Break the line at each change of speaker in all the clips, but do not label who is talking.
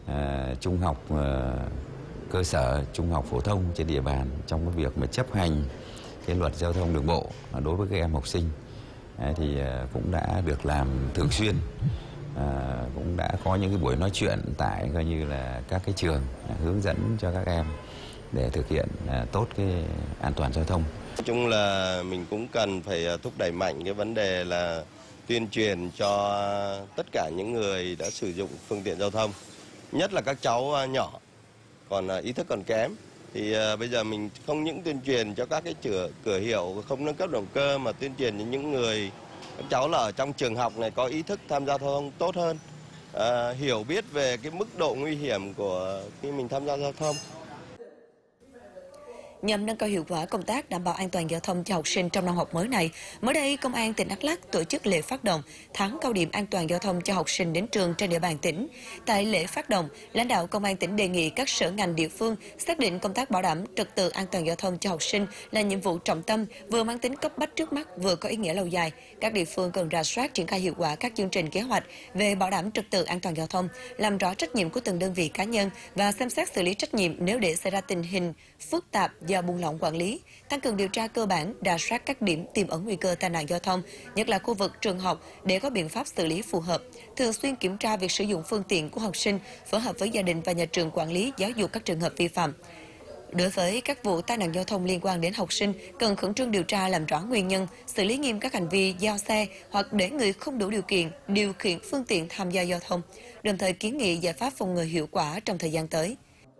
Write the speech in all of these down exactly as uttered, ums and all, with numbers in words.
à, trung học à, cơ sở, trung học phổ thông trên địa bàn trong cái việc mà chấp hành cái luật giao thông đường bộ đối với các em học sinh à, thì à, cũng đã được làm thường xuyên. À, cũng đã có những cái buổi nói chuyện tại coi như là các cái trường à, hướng dẫn cho các em để thực hiện à, tốt cái an toàn giao thông.
Nói chung là mình cũng cần phải thúc đẩy mạnh cái vấn đề là tuyên truyền cho tất cả những người đã sử dụng phương tiện giao thông, nhất là các cháu nhỏ còn ý thức còn kém. Thì uh, bây giờ mình không những tuyên truyền cho các cái cửa, cửa hiệu không nâng cấp động cơ mà tuyên truyền cho những người các cháu là ở trong trường học này có ý thức tham gia giao thông tốt hơn, uh, hiểu biết về cái mức độ nguy hiểm của khi mình tham gia giao thông.
Nhằm nâng cao hiệu quả công tác đảm bảo an toàn giao thông cho học sinh trong năm học mới này, mới đây, Công an tỉnh Đắk Lắk tổ chức lễ phát động tháng cao điểm an toàn giao thông cho học sinh đến trường trên địa bàn tỉnh. Tại lễ phát động, lãnh đạo Công an tỉnh đề nghị các sở ngành địa phương xác định công tác bảo đảm trật tự an toàn giao thông cho học sinh là nhiệm vụ trọng tâm, vừa mang tính cấp bách trước mắt, vừa có ý nghĩa lâu dài. Các địa phương cần rà soát triển khai hiệu quả các chương trình kế hoạch về bảo đảm trật tự an toàn giao thông, làm rõ trách nhiệm của từng đơn vị cá nhân và xem xét xử lý trách nhiệm nếu để xảy ra tình hình phức tạp do buông lỏng quản lý, tăng cường điều tra cơ bản, rà soát các điểm tiềm ẩn nguy cơ tai nạn giao thông, nhất là khu vực trường học để có biện pháp xử lý phù hợp, thường xuyên kiểm tra việc sử dụng phương tiện của học sinh, phối hợp với gia đình và nhà trường quản lý giáo dục các trường hợp vi phạm. Đối với các vụ tai nạn giao thông liên quan đến học sinh, cần khẩn trương điều tra làm rõ nguyên nhân, xử lý nghiêm các hành vi giao xe hoặc để người không đủ điều kiện điều khiển phương tiện tham gia giao thông, đồng thời kiến nghị giải pháp phòng ngừa hiệu quả trong thời gian tới.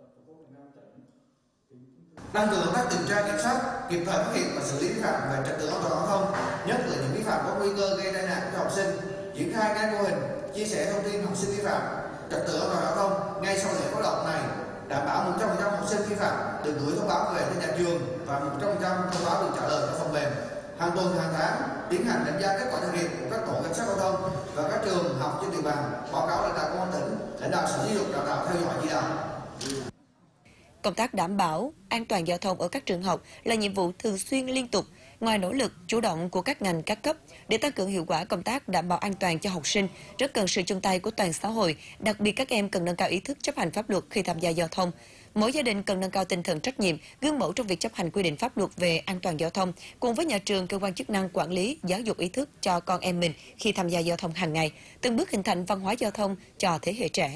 Tăng cường công tác tuần tra kiểm soát, kịp thời phát hiện và xử lý vi phạm về trật tự an toàn giao thông, nhất là những vi phạm có nguy cơ gây tai nạn cho học sinh. Triển khai các mô hình chia sẻ thông tin học sinh vi phạm trật tự an toàn giao thông ngay sau lễ phát động này, đảm bảo một trăm phần trăm học sinh vi phạm được gửi thông báo về cho nhà trường và một trăm phần trăm thông báo được trả lời cho phần mềm. Hàng tuần, hàng tháng tiến hành đánh giá kết quả thực hiện của các tổ cảnh sát giao thông và các trường học trên địa bàn, báo cáo lãnh đạo công an tỉnh, lãnh đạo sở giáo dục đào tạo theo dõi chỉ đạo.
Công tác đảm bảo an toàn giao thông ở các trường học là nhiệm vụ thường xuyên liên tục. Ngoài nỗ lực chủ động của các ngành các cấp để tăng cường hiệu quả công tác đảm bảo an toàn cho học sinh, rất cần sự chung tay của toàn xã hội, đặc biệt các em cần nâng cao ý thức chấp hành pháp luật khi tham gia giao thông. Mỗi gia đình cần nâng cao tinh thần trách nhiệm, gương mẫu trong việc chấp hành quy định pháp luật về an toàn giao thông, cùng với nhà trường, cơ quan chức năng quản lý, giáo dục ý thức cho con em mình khi tham gia giao thông hàng ngày, từng bước hình thành văn hóa giao thông cho thế hệ trẻ.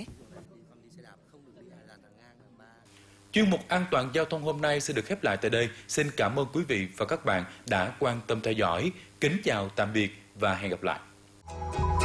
Chuyên mục An toàn giao thông hôm nay sẽ được khép lại tại đây. Xin cảm ơn quý vị và các bạn đã quan tâm theo dõi. Kính chào tạm biệt và hẹn gặp lại.